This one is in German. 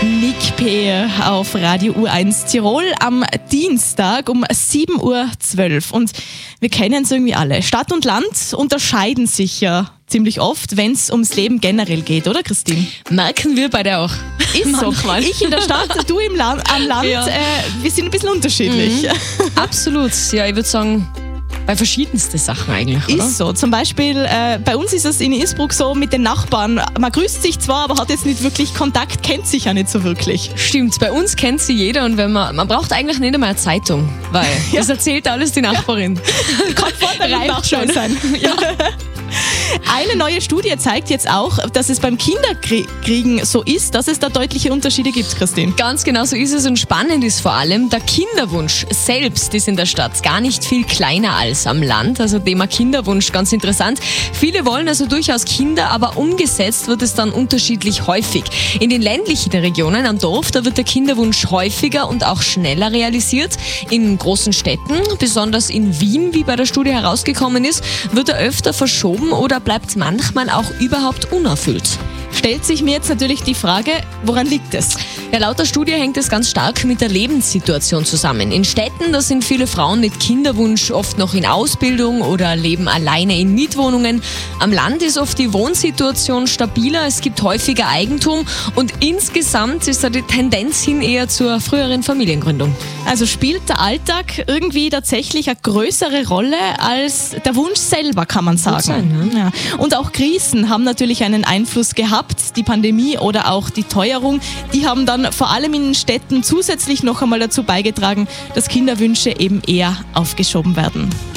Nick P. auf Radio U1 Tirol am Dienstag um 7.12 Uhr. Und wir kennen es irgendwie alle. Stadt und Land unterscheiden sich ja ziemlich oft, wenn es ums Leben generell geht, oder Christine? Merken wir beide auch. Ist so. Ich in der Stadt, du am Land. Ja. Wir sind ein bisschen unterschiedlich. Absolut. Ja, ich würde sagen, bei verschiedensten Sachen eigentlich, oder? Ist so. Zum Beispiel, bei uns ist es in Innsbruck so mit den Nachbarn. Man grüßt sich zwar, aber hat jetzt nicht wirklich Kontakt, kennt sich ja nicht so wirklich. Stimmt, bei uns kennt sie jeder und wenn man braucht eigentlich nicht einmal eine Zeitung, weil das erzählt alles die Nachbarin. Kann vorne nachschauen sein. Ja. Eine neue Studie zeigt jetzt auch, dass es beim Kinderkriegen so ist, dass es da deutliche Unterschiede gibt, Christine. Ganz genau so ist es und spannend ist vor allem, der Kinderwunsch selbst ist in der Stadt gar nicht viel kleiner als am Land. Also Thema Kinderwunsch, ganz interessant. Viele wollen also durchaus Kinder, aber umgesetzt wird es dann unterschiedlich häufig. In den ländlichen Regionen am Dorf, da wird der Kinderwunsch häufiger und auch schneller realisiert. In großen Städten, besonders in Wien, wie bei der Studie herausgekommen ist, wird er öfter verschoben oder bleibt manchmal auch überhaupt unerfüllt. Stellt sich mir jetzt natürlich die Frage, woran liegt es? Ja, laut der Studie hängt es ganz stark mit der Lebenssituation zusammen. In Städten, da sind viele Frauen mit Kinderwunsch oft noch in Ausbildung oder leben alleine in Mietwohnungen. Am Land ist oft die Wohnsituation stabiler, es gibt häufiger Eigentum und insgesamt ist da die Tendenz hin eher zur früheren Familiengründung. Also spielt der Alltag irgendwie tatsächlich eine größere Rolle als der Wunsch selber, kann man sagen. Sein, ja. Und auch Krisen haben natürlich einen Einfluss gehabt. Die Pandemie oder auch die Teuerung, die haben dann vor allem in den Städten zusätzlich noch einmal dazu beigetragen, dass Kinderwünsche eben eher aufgeschoben werden.